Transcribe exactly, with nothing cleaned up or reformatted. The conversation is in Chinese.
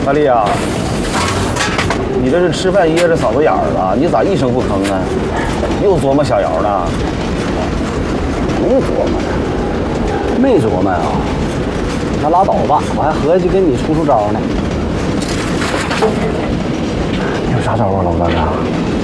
大力啊，你这是吃饭噎着嗓子眼儿了，你咋一声不吭呢？又琢磨小姚呢？ 没琢磨呢，没琢磨啊。那拉倒吧，我还合计跟你出出招呢。 有啥招啊，老三啊？